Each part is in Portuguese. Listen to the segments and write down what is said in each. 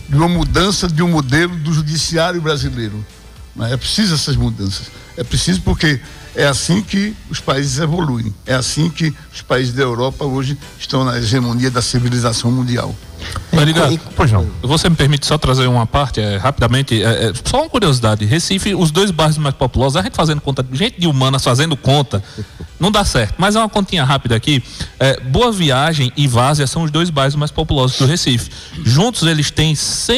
de uma mudança de um modelo do judiciário brasileiro. É preciso essas mudanças. É preciso porque é assim que os países evoluem. É assim que os países da Europa hoje estão na hegemonia da civilização mundial. Pois não. Você me permite só trazer uma parte rapidamente, só uma curiosidade. Recife, os 2 bairros mais populosos, a gente fazendo conta, gente de humanas fazendo conta, não dá certo, mas é uma continha rápida aqui. Boa Viagem e Várzea são os 2 bairros mais populosos do Recife. Juntos eles têm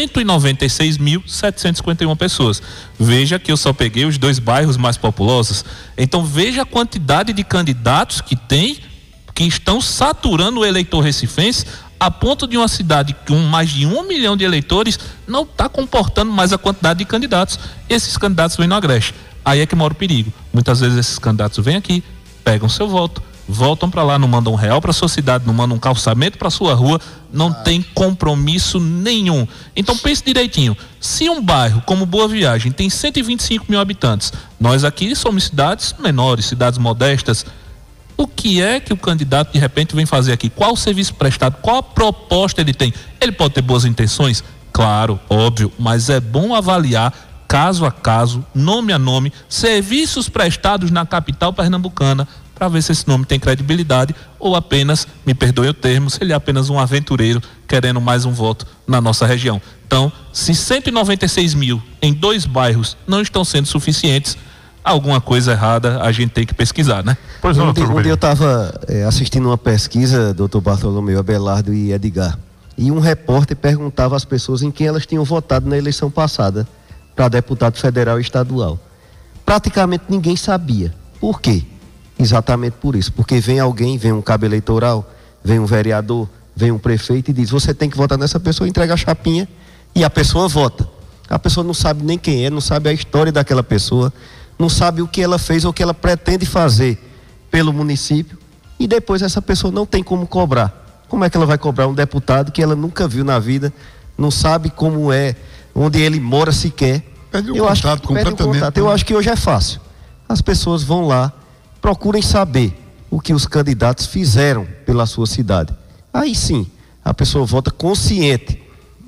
196.751 pessoas. Veja que eu só peguei os 2 bairros mais populosos. Então veja a quantidade de candidatos que tem, que estão saturando o eleitor recifense, a ponto de uma cidade com mais de 1 milhão de eleitores não está comportando mais a quantidade de candidatos. Esses candidatos vêm no Agreste. Aí é que mora o perigo. Muitas vezes esses candidatos vêm aqui, pegam seu voto, voltam para lá, não mandam R$1 para sua cidade, não mandam um calçamento para sua rua, não tem compromisso nenhum. Então pense direitinho. Se um bairro como Boa Viagem tem 125 mil habitantes, nós aqui somos cidades menores, cidades modestas. O que é que o candidato de repente vem fazer aqui? Qual o serviço prestado? Qual a proposta ele tem? Ele pode ter boas intenções? Claro, óbvio, mas é bom avaliar caso a caso, nome a nome, serviços prestados na capital pernambucana, para ver se esse nome tem credibilidade ou apenas, me perdoe o termo, se ele é apenas um aventureiro querendo mais um voto na nossa região. Então, se 196 mil em 2 bairros não estão sendo suficientes, alguma coisa errada a gente tem que pesquisar, né? Pois não, um dia eu estava assistindo uma pesquisa, doutor Bartolomeu, Abelardo e Edgar, e um repórter perguntava às pessoas em quem elas tinham votado na eleição passada para deputado federal e estadual. Praticamente ninguém sabia. Por quê? Exatamente por isso, porque vem alguém, vem um cabo eleitoral, vem um vereador, vem um prefeito e diz, você tem que votar nessa pessoa, entrega a chapinha e a pessoa vota. A pessoa não sabe nem quem é, não sabe a história daquela pessoa, não sabe o que ela fez ou o que ela pretende fazer pelo município, e depois essa pessoa não tem como cobrar. Como é que ela vai cobrar um deputado que ela nunca viu na vida, não sabe como é, onde ele mora sequer? Perde o contato completamente. Eu acho que hoje é fácil. As pessoas vão lá, procurem saber o que os candidatos fizeram pela sua cidade. Aí sim, a pessoa vota consciente,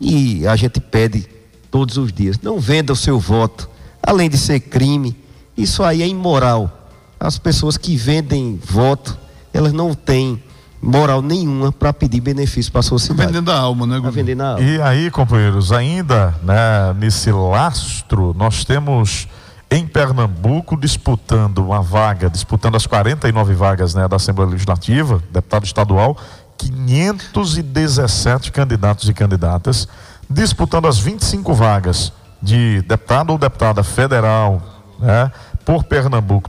e a gente pede todos os dias, não venda o seu voto, além de ser crime. Isso aí é imoral. As pessoas que vendem voto, elas não têm moral nenhuma para pedir benefício para a sua cidade. Vendendo a alma, né, vendendo a alma. E aí, companheiros, ainda, né, nesse lastro, nós temos em Pernambuco disputando as 49 vagas, né, da Assembleia Legislativa, deputado estadual, 517 candidatos e candidatas, disputando as 25 vagas de deputado ou deputada federal, né, por Pernambuco,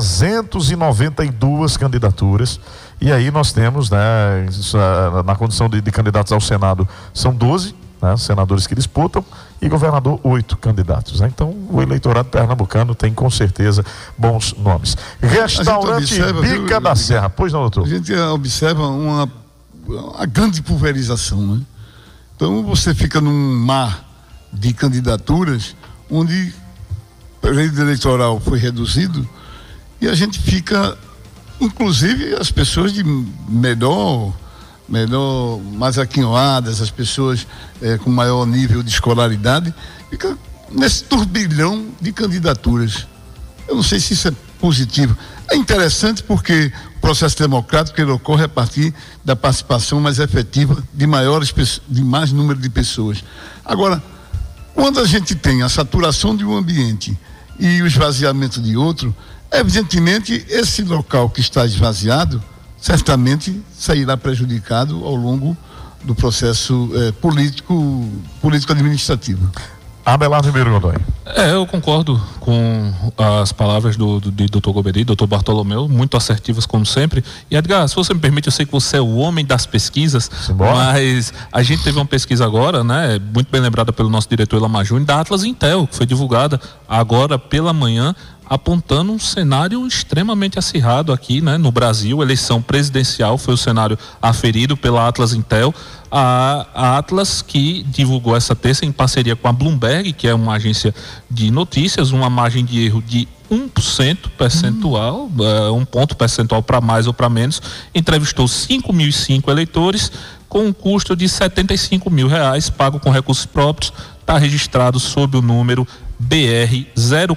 392 candidaturas. E aí nós temos, né, na condição de candidatos ao Senado, são 12, né, senadores que disputam, e governador 8 candidatos, né? Então o eleitorado pernambucano tem com certeza bons nomes. Restaurante Bica da Serra, pois não, doutor? A gente observa a grande pulverização, né? Então você fica num mar de candidaturas onde o período eleitoral foi reduzido e a gente fica, inclusive as pessoas de melhor, mais aquinhoadas, as pessoas com maior nível de escolaridade, fica nesse turbilhão de candidaturas. Eu não sei se isso é positivo. É interessante porque o processo democrático ele ocorre a partir da participação mais efetiva de mais número de pessoas. Agora, quando a gente tem a saturação de um ambiente e o esvaziamento de outro, evidentemente esse local que está esvaziado certamente sairá prejudicado ao longo do processo político-administrativo. Abelardo Ribeiro Godoy. Eu concordo com as palavras do Dr. Goberi, Dr. Bartolomeu, muito assertivas como sempre. E Edgar, se você me permite, eu sei que você é o homem das pesquisas, mas a gente teve uma pesquisa agora, né, muito bem lembrada pelo nosso diretor Elamar Júnior, da Atlas Intel, que foi divulgada agora pela manhã, apontando um cenário extremamente acirrado aqui, né, no Brasil. Eleição presidencial foi o cenário aferido pela Atlas Intel. A Atlas, que divulgou essa terça em parceria com a Bloomberg, que é uma agência de notícias, uma margem de erro de 1% percentual, 1 ponto percentual para mais ou para menos, entrevistou 5.005 eleitores com um custo de R$75 mil, pago com recursos próprios, está registrado sob o número BR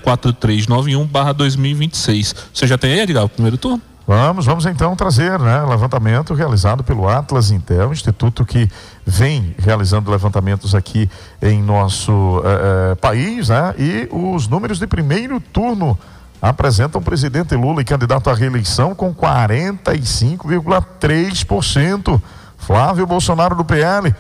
04391/2026. Você já tem aí, Edgar, o primeiro turno? Vamos então trazer, né, levantamento realizado pelo Atlas Intel, instituto que vem realizando levantamentos aqui em nosso país, né? E os números de primeiro turno apresentam o presidente Lula e candidato à reeleição com 45,3%. Flávio Bolsonaro do PL,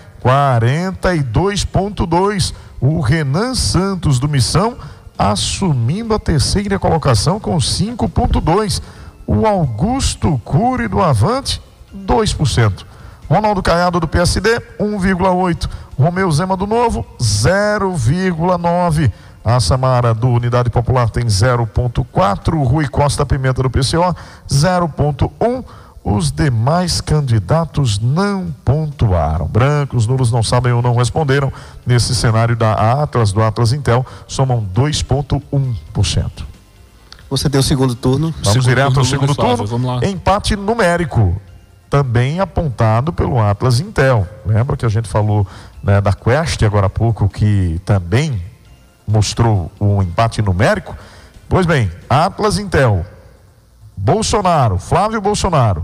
42,2%. O Renan Santos do Missão assumindo a terceira colocação com 5,2%. O Augusto Cury do Avante, 2%. Ronaldo Caiado do PSD, 1,8%. Romeu Zema do Novo, 0,9%. A Samara do Unidade Popular tem 0,4%. Rui Costa Pimenta do PCO, 0,1%. Os demais candidatos não pontuaram. Brancos, nulos, não sabem ou não responderam. Nesse cenário da Atlas, do Atlas Intel, somam 2,1%. Você tem o segundo turno. Vamos direto ao segundo turno. Vamos lá. Empate numérico, também apontado pelo Atlas Intel. Lembra que a gente falou, né, da Quest agora há pouco, que também mostrou um empate numérico? Pois bem, Atlas Intel, Bolsonaro, Flávio Bolsonaro,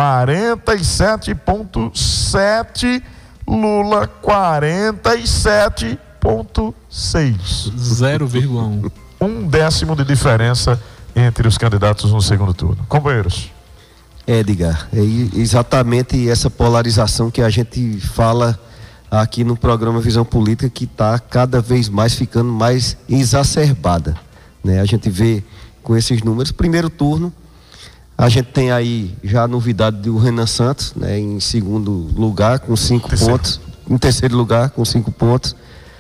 47,7%, Lula 47,6%. 0,1%. 1/10 de diferença entre os candidatos no segundo turno. Companheiros. Edgar, é exatamente essa polarização que a gente fala aqui no programa Visão Política, que está cada vez mais ficando mais exacerbada, né? A gente vê com esses números. Primeiro turno, a gente tem aí já a novidade do Renan Santos, né, em segundo lugar com 5 pontos, em terceiro lugar com 5 pontos.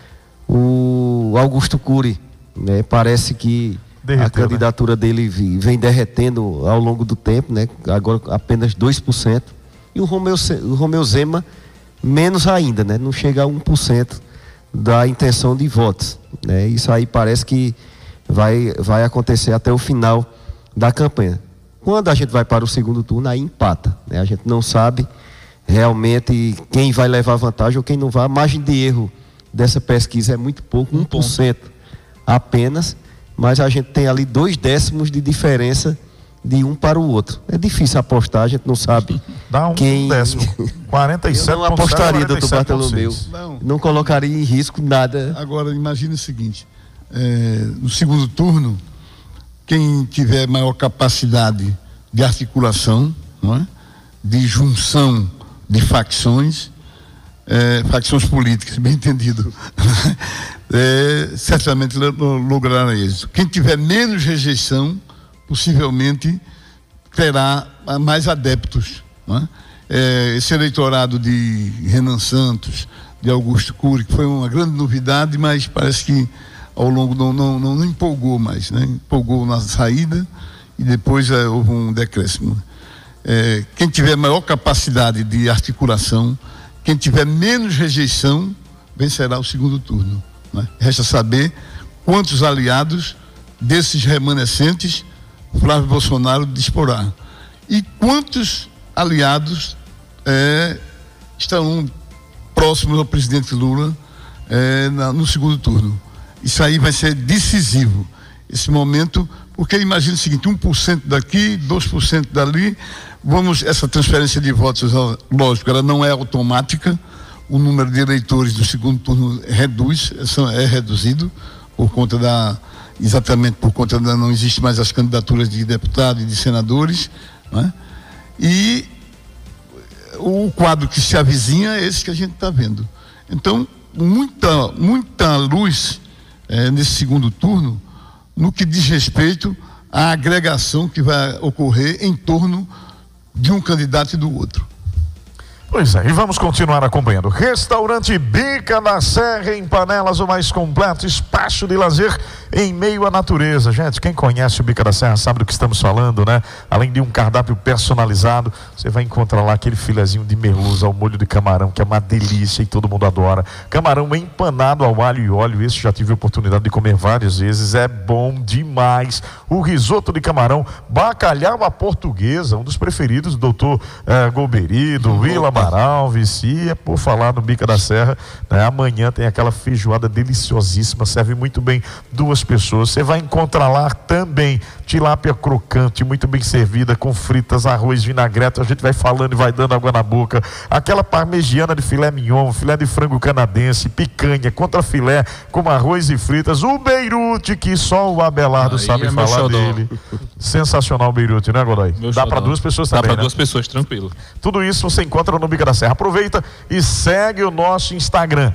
O Augusto Cury, né, parece que a candidatura dele vem derretendo ao longo do tempo, né? Agora apenas 2%. E o Romeu Zema menos ainda, né? Não chega a 1% da intenção de votos, né? Isso aí parece que vai acontecer até o final da campanha. Quando a gente vai para o segundo turno, aí empata, né? A gente não sabe realmente quem vai levar vantagem ou quem não vai. A margem de erro dessa pesquisa é muito pouco, 1% apenas, mas a gente tem ali 0,2 de diferença de um para o outro. É difícil apostar, a gente não sabe. Dá um quem... 47. Eu não apostaria, doutor Bartolomeu. Não colocaria em risco nada. Agora, imagine o seguinte, no segundo turno, quem tiver maior capacidade de articulação, não é? De junção de facções políticas, bem entendido, certamente logrará êxito. Quem tiver menos rejeição, possivelmente terá mais adeptos, não é? Esse eleitorado de Renan Santos, de Augusto Cury, que foi uma grande novidade, mas parece que ao longo não empolgou mais, né? Empolgou na saída e depois houve um decréscimo. Quem tiver maior capacidade de articulação, quem tiver menos rejeição, vencerá o segundo turno, né? Resta saber quantos aliados desses remanescentes Flávio Bolsonaro disporá e quantos aliados estarão próximos ao presidente Lula no segundo turno. Isso aí vai ser decisivo, esse momento, porque imagina o seguinte, 1% daqui, 2% dali, essa transferência de votos, lógico, ela não é automática, o número de eleitores do segundo turno é reduzido, exatamente por conta da não existe mais as candidaturas de deputados e de senadores, né? E o quadro que se avizinha é esse que a gente está vendo. Então, muita luz nesse segundo turno, no que diz respeito à agregação que vai ocorrer em torno de um candidato e do outro. Pois é, e vamos continuar acompanhando. Restaurante Bica da Serra, em Panelas, o mais completo espaço de lazer em meio à natureza. Gente, quem conhece o Bica da Serra sabe do que estamos falando, né? Além de um cardápio personalizado, você vai encontrar lá aquele filezinho de merluza ao molho de camarão, que é uma delícia e todo mundo adora. Camarão empanado ao alho e óleo, esse já tive a oportunidade de comer várias vezes, é bom demais. O risoto de camarão, bacalhau à portuguesa, um dos preferidos do doutor Golbery, do Willa Amaral, vicia. Por falar no Bica da Serra, né? Amanhã tem aquela feijoada deliciosíssima, serve muito bem 2 pessoas. Você vai encontrar lá também tilápia crocante, muito bem servida, com fritas, arroz, vinagrete. A gente vai falando e vai dando água na boca. Aquela parmegiana de filé mignon, filé de frango canadense, picanha, contrafilé, com arroz e fritas. O Beirute, que só o Abelardo sabe falar dele. Sensacional o Beirute, né, Godoy? Dá para 2 pessoas também, dá para né? 2 pessoas, tranquilo. Tudo isso você encontra no Bica da Serra. Aproveita e segue o nosso Instagram,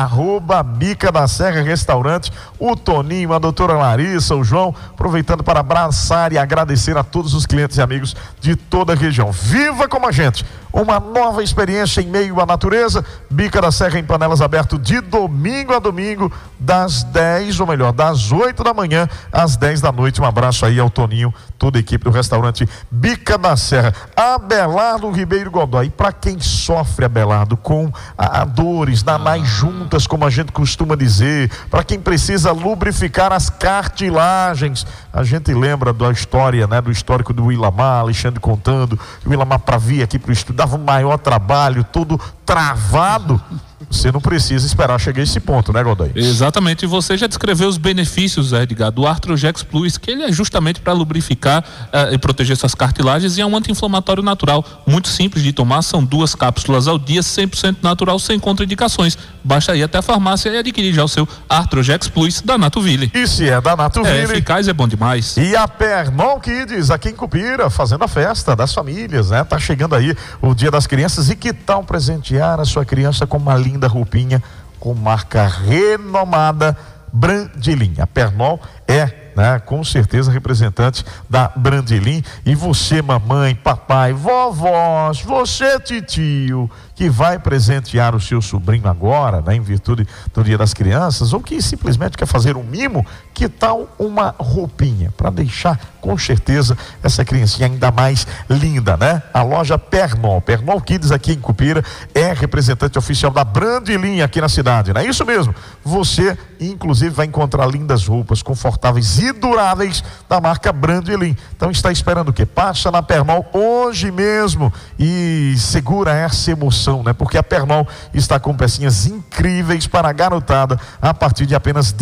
@Bica da Serra Restaurante. O Toninho, a doutora Larissa, o João, aproveitando para abraçar e agradecer a todos os clientes e amigos de toda a região. Viva como a gente! Uma nova experiência em meio à natureza. Bica da Serra em Panelas, aberto de domingo a domingo, das 10, ou melhor, das 8 da manhã às 10 da noite. Um abraço aí ao Toninho, toda a equipe do restaurante Bica da Serra. Abelardo Ribeiro Godoy. Para quem sofre, Abelardo, com dores nas juntas, como a gente costuma dizer, para quem precisa lubrificar as cartilagens, a gente lembra da história, né, do histórico do Willamar, Alexandre contando, o Willamar para vir aqui para o estúdio dava um maior trabalho, todo travado. Você não precisa esperar chegar a esse ponto, né, Godoy? Exatamente, e você já descreveu os benefícios, Edgar, do Artrojex Plus, que ele é justamente para lubrificar e proteger suas cartilagens, e é um anti-inflamatório natural, muito simples de tomar, são 2 cápsulas ao dia, 100% natural, sem contraindicações. Basta ir até a farmácia e adquirir já o seu Artrojex Plus da Natuville. E se é da Natuville, é eficaz, é bom demais. E a Pernol Kids, aqui em Cupira, fazendo a festa das famílias, né? Tá chegando aí o Dia das Crianças, e que tal presentear a sua criança com uma linda roupinha com marca renomada Brandilin? A Pernol é, né, com certeza representante da Brandilin. E você, mamãe, papai, vovós, você, titio, que vai presentear o seu sobrinho agora, né, em virtude do Dia das Crianças, ou que simplesmente quer fazer um mimo, que tal uma roupinha para deixar com certeza essa criancinha ainda mais linda, né? A loja Pernol Kids aqui em Cupira é representante oficial da Brandilin aqui na cidade, não é isso mesmo? Você inclusive vai encontrar lindas roupas confortáveis e duráveis da marca Brandilin. Então está esperando o quê? Passa na Pernol hoje mesmo e segura essa emoção, né? Porque a Pernol está com pecinhas incríveis para a garotada a partir de apenas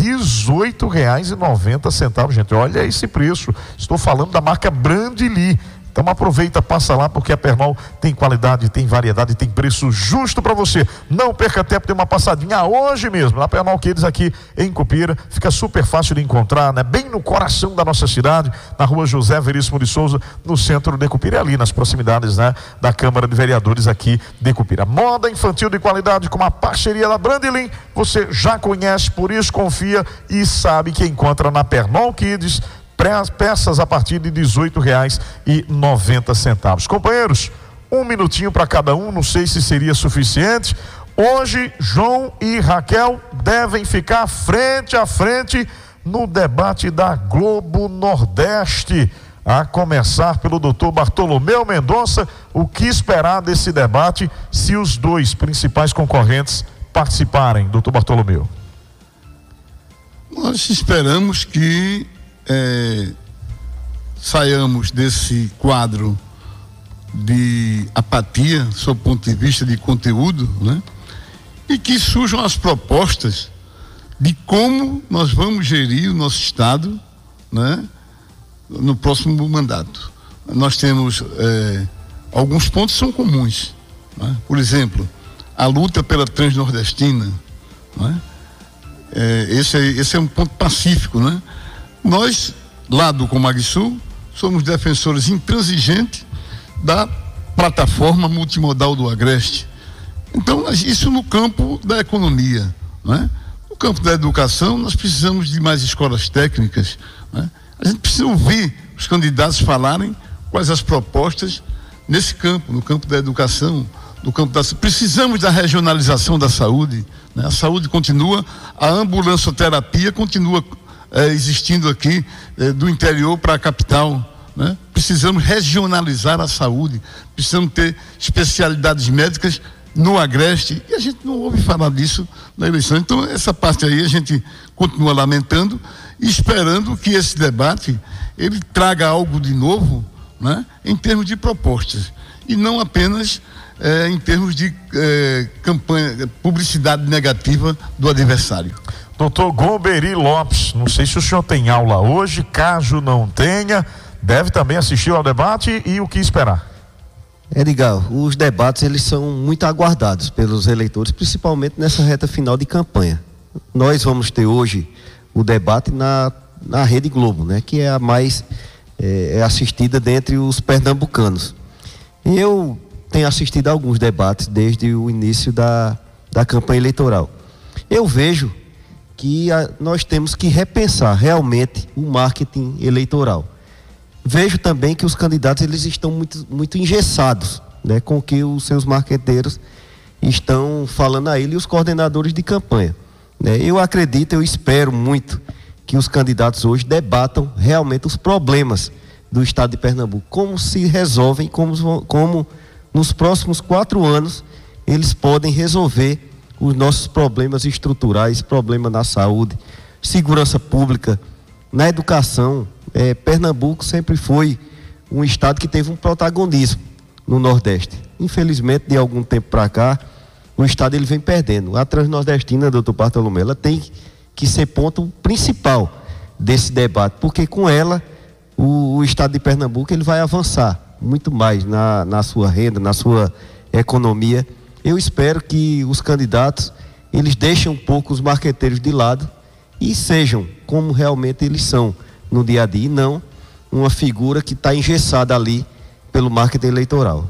R$18,90, gente. Olha esse preço. Estou falando da marca Brandilin. Então aproveita, passa lá, porque a Pernol tem qualidade, tem variedade, tem preço justo para você. Não perca tempo, tem uma passadinha hoje mesmo na Pernol Kids aqui em Cupira. Fica super fácil de encontrar, né? Bem no coração da nossa cidade, na rua José Veríssimo de Souza, no centro de Cupira, ali nas proximidades, né, da Câmara de Vereadores aqui de Cupira. Moda infantil de qualidade com uma parceria da Brandilin, você já conhece, por isso confia e sabe que encontra na Pernol Kids. Peças a partir de R$18,90. Companheiros, 1 minutinho para cada um, não sei se seria suficiente. Hoje, João e Raquel devem ficar frente a frente no debate da Globo Nordeste, a começar pelo doutor Bartolomeu Mendonça. O que esperar desse debate se os 2 principais concorrentes participarem, doutor Bartolomeu? Nós esperamos que saiamos desse quadro de apatia sob o ponto de vista de conteúdo, né? E que surjam as propostas de como nós vamos gerir o nosso Estado, né, no próximo mandato. Nós temos alguns pontos que são comuns, né? Por exemplo, a luta pela Transnordestina, né? Esse é um ponto pacífico, né? Nós, lá do Comagsul, somos defensores intransigentes da plataforma multimodal do Agreste. Então, isso no campo da economia, né? No campo da educação, nós precisamos de mais escolas técnicas, né? A gente precisa ouvir os candidatos falarem quais as propostas nesse campo, no campo da educação, no campo da... Precisamos da regionalização da saúde, né? A saúde continua, a ambulancioterapia continua existindo aqui do interior para a capital, né? Precisamos regionalizar a saúde, precisamos ter especialidades médicas no Agreste, e a gente não ouve falar disso na eleição. Então essa parte aí a gente continua lamentando e esperando que esse debate ele traga algo de novo, né, em termos de propostas, e não apenas em termos de campanha, publicidade negativa do adversário. Doutor Golbery Lopes, não sei se o senhor tem aula hoje, caso não tenha, deve também assistir ao debate e o que esperar? Edgar, os debates eles são muito aguardados pelos eleitores, principalmente nessa reta final de campanha. Nós vamos ter hoje o debate na Rede Globo, né, que é a mais assistida dentre os pernambucanos. Eu tenho assistido a alguns debates desde o início da campanha eleitoral. Eu vejo que nós temos que repensar realmente o marketing eleitoral. Vejo também que os candidatos eles estão muito engessados, né, com o que os seus marqueteiros estão falando a ele e os coordenadores de campanha, né. Eu acredito, eu espero muito que os candidatos hoje debatam realmente os problemas do estado de Pernambuco, como se resolvem, como nos próximos 4 anos eles podem resolver os nossos problemas estruturais, problema na saúde, segurança pública, na educação. Pernambuco sempre foi um estado que teve um protagonismo no Nordeste. Infelizmente, de algum tempo para cá, o estado ele vem perdendo. A Transnordestina, doutor Bartolomeu, ela tem que ser ponto principal desse debate, porque com ela o estado de Pernambuco ele vai avançar muito mais na sua renda, na sua economia. Eu espero que os candidatos eles deixem um pouco os marqueteiros de lado e sejam como realmente eles são no dia a dia, e não uma figura que está engessada ali pelo marketing eleitoral.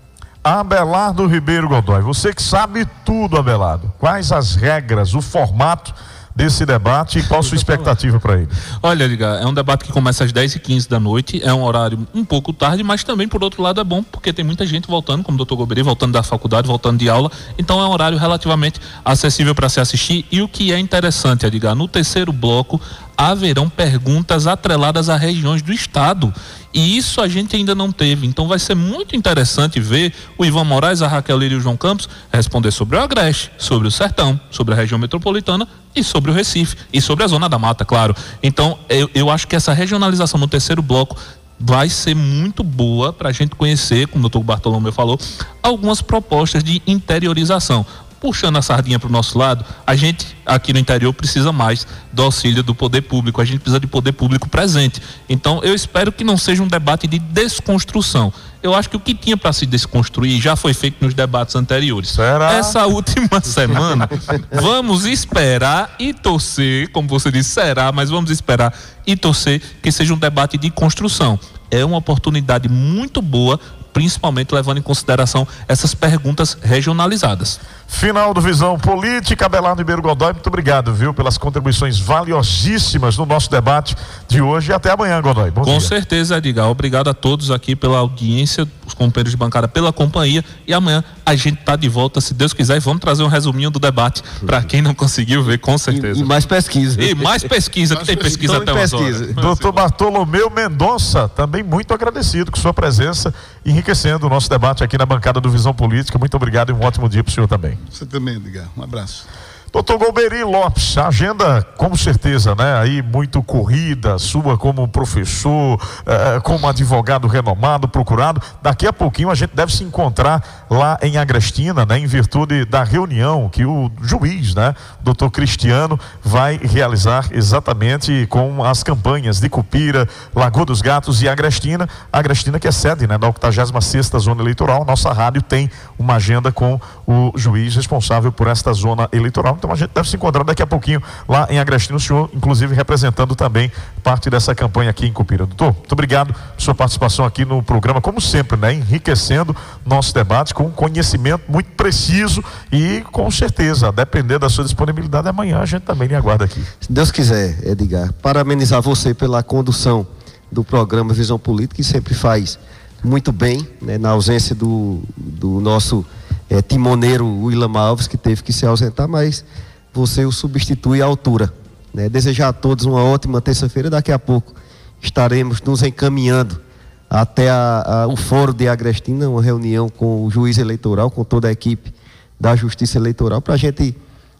Abelardo Ribeiro Godoy, você que sabe tudo, Abelardo, quais as regras, o formato desse debate e qual a sua expectativa para ele? Olha, Edgar, é um debate que começa às 10h15 da noite, é um horário um pouco tarde, mas também por outro lado é bom, porque tem muita gente voltando, como o doutor Golbery, voltando da faculdade, voltando de aula, então é um horário relativamente acessível para se assistir. E o que é interessante, Edgar, no terceiro bloco haverão perguntas atreladas a regiões do estado, e isso a gente ainda não teve, então vai ser muito interessante ver o Ivan Moraes, a Raquel Lira e o João Campos responder sobre o Agreste, sobre o Sertão, sobre a região metropolitana e sobre o Recife, e sobre a Zona da Mata, claro. Então eu acho que essa regionalização no terceiro bloco vai ser muito boa para a gente conhecer, como o doutor Bartolomeu falou, algumas propostas de interiorização. Puxando a sardinha para o nosso lado, a gente aqui no interior precisa mais do auxílio do poder público, a gente precisa de poder público presente. Então eu espero que não seja um debate de desconstrução. Eu acho que o que tinha para se desconstruir já foi feito nos debates anteriores. Será? Essa última semana, vamos esperar e torcer, como você disse, será, mas vamos esperar e torcer que seja um debate de construção. É uma oportunidade muito boa, principalmente levando em consideração essas perguntas regionalizadas. Final do Visão Política, Abelardo Ribeiro Godoy, muito obrigado, viu, pelas contribuições valiosíssimas no nosso debate de hoje, e até amanhã, Godoy. Bom dia. Com certeza, Edgar. Obrigado a todos aqui pela audiência, os companheiros de bancada pela companhia, e amanhã a gente está de volta, se Deus quiser, e vamos trazer um resuminho do debate para quem não conseguiu ver, com certeza. E mais pesquisa. E mais pesquisa, que tem pesquisa até umas horas. Doutor Bartolomeu Mendonça, também muito agradecido com sua presença, enriquecendo o nosso debate aqui na bancada do Visão Política. Muito obrigado e um ótimo dia para o senhor também. Você também, Edgar. Um abraço. Doutor Golbery Lopes, a agenda, com certeza, né, aí muito corrida, sua como professor, como advogado renomado, procurado. Daqui a pouquinho a gente deve se encontrar lá em Agrestina, né, em virtude da reunião que o juiz, né, doutor Cristiano, vai realizar exatamente com as campanhas de Cupira, Lagoa dos Gatos e Agrestina. Agrestina que é sede, né, da 86ª Zona Eleitoral. Nossa rádio tem uma agenda com o juiz responsável por esta zona eleitoral. Então a gente deve se encontrar daqui a pouquinho lá em Agrestina, o senhor inclusive representando também parte dessa campanha aqui em Cupira. Doutor, muito obrigado por sua participação aqui no programa, como sempre, né, enriquecendo nosso debate com um conhecimento muito preciso e com certeza, a depender da sua disponibilidade, amanhã a gente também lhe aguarda aqui. Se Deus quiser, Edgar, parabenizar você pela condução do programa Visão Política, que sempre faz muito bem, né, na ausência do nosso timoneiro Willam Alves, que teve que se ausentar, mas você o substitui à altura, né? Desejar a todos uma ótima terça-feira. Daqui a pouco estaremos nos encaminhando até o Fórum de Agrestina, uma reunião com o juiz eleitoral, com toda a equipe da Justiça Eleitoral, para a gente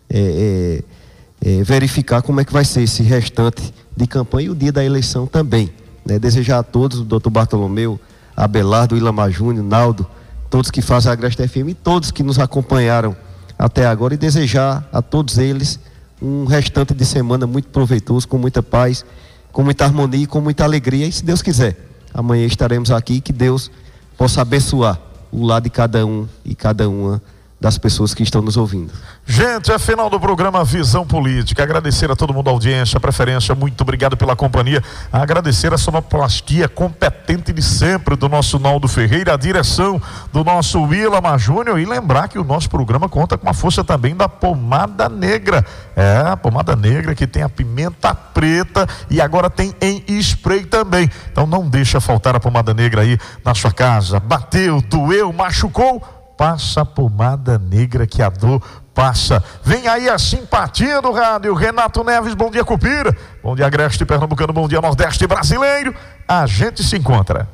verificar como é que vai ser esse restante de campanha e o dia da eleição também, né? Desejar a todos, o doutor Bartolomeu, Abelardo, Willam Júnior, Naldo, todos que fazem a Agreste FM e todos que nos acompanharam até agora, e desejar a todos eles um restante de semana muito proveitoso, com muita paz, com muita harmonia e com muita alegria. E se Deus quiser, amanhã estaremos aqui, que Deus possa abençoar o lado de cada um e cada uma das pessoas que estão nos ouvindo. Gente, é final do programa Visão Política. Agradecer a todo mundo a audiência, a preferência, muito obrigado pela companhia. Agradecer a sonoplastia competente de sempre do nosso Naldo Ferreira, a direção do nosso Willamar Júnior, e lembrar que o nosso programa conta com a força também da Pomada Negra. A Pomada Negra que tem a pimenta preta e agora tem em spray também. Então não deixa faltar a Pomada Negra aí na sua casa. Bateu, doeu, machucou? Passa a Pomada Negra que a dor passa. Vem aí a simpatia do rádio. Renato Neves, bom dia Cupira. Bom dia Agreste Pernambucano, bom dia Nordeste Brasileiro. A gente se encontra.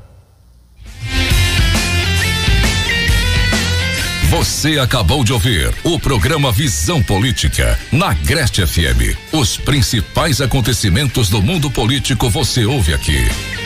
Você acabou de ouvir o programa Visão Política na Agreste FM. Os principais acontecimentos do mundo político você ouve aqui.